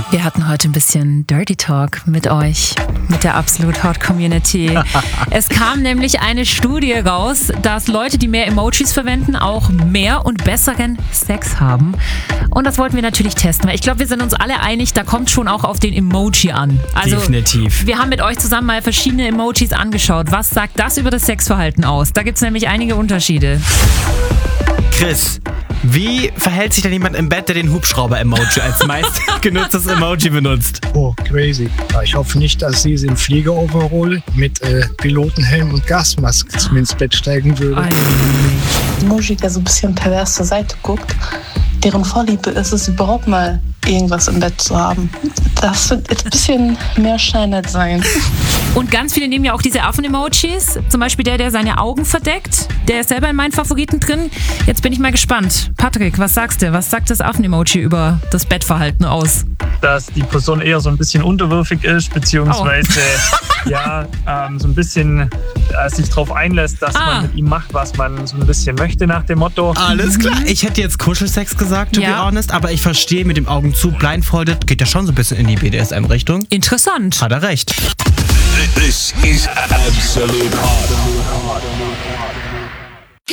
Wir hatten heute ein bisschen Dirty Talk mit euch, mit der Absolut Hot Community. Es kam nämlich eine Studie raus, dass Leute, die mehr Emojis verwenden, auch mehr und besseren Sex haben. Und das wollten wir natürlich testen, weil ich glaube, wir sind uns alle einig, da kommt schon auch auf den Emoji an. Also, definitiv. Wir haben mit euch zusammen mal verschiedene Emojis angeschaut. Was sagt das über das Sexverhalten aus? Da gibt es nämlich einige Unterschiede. Chris, wie verhält sich denn jemand im Bett, der den Hubschrauber-Emoji als meistgenutztes Emoji benutzt? Oh, crazy. Ich hoffe nicht, dass sie in Flieger-Overall mit Pilotenhelm und Gasmaske ins Bett steigen würde. Emoji, der so ein bisschen pervers zur Seite guckt, deren Vorliebe ist es, überhaupt mal irgendwas im Bett zu haben. Das wird jetzt ein bisschen mehr Schein als sein. Und ganz viele nehmen ja auch diese Affen-Emojis. Zum Beispiel der seine Augen verdeckt. Der ist selber in meinen Favoriten drin. Jetzt bin ich mal gespannt. Patrick, was sagst du? Was sagt das Affen-Emoji über das Bettverhalten aus? Dass die Person eher so ein bisschen unterwürfig ist, beziehungsweise so ein bisschen sich darauf einlässt, dass man mit ihm macht, was man so ein bisschen möchte nach dem Motto. Alles klar. Ich hätte jetzt Kuschelsex gesagt, to be honest, aber ich verstehe mit dem Augen zu, blindfolded, geht ja schon so ein bisschen in die BDSM-Richtung. Interessant. Hat er recht. This is Absolute Hot.